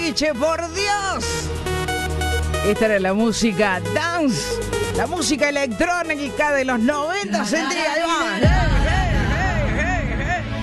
boliche, por Dios. Esta era la música dance, la música electrónica de los 90 centímetros.